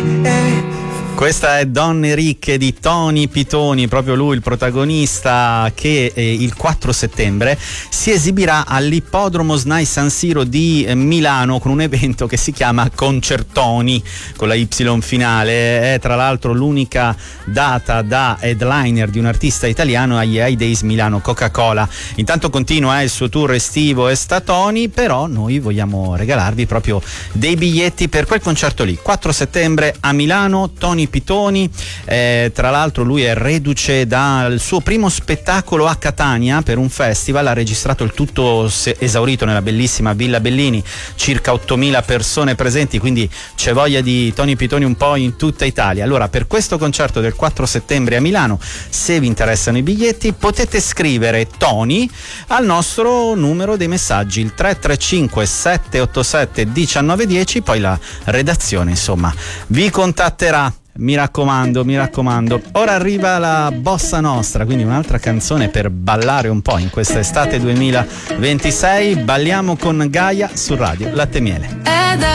Questa è Donne ricche di Tony Pitoni, proprio lui il protagonista, che il 4 settembre si esibirà all'Ippodromo SNAI San Siro di Milano con un evento che si chiama Concertoni con la Y finale. È tra l'altro l'unica data da headliner di un artista italiano agli High Days Milano Coca-Cola. Intanto continua il suo tour estivo Estatoni, però noi vogliamo regalarvi proprio dei biglietti per quel concerto lì, 4 settembre a Milano. Tony Pitoni, tra l'altro lui è reduce dal suo primo spettacolo a Catania per un festival, ha registrato il tutto esaurito nella bellissima Villa Bellini, circa 8.000 persone presenti, quindi c'è voglia di Tony Pitoni un po' in tutta Italia. Allora, per questo concerto del 4 settembre a Milano, se vi interessano i biglietti, potete scrivere Tony al nostro numero dei messaggi, il 335 787 1910, poi la redazione insomma vi contatterà. Mi raccomando. Ora arriva la Bossa Nostra, quindi un'altra canzone per ballare un po' in questa estate 2026. Balliamo con Gaia su Radio Latte Miele.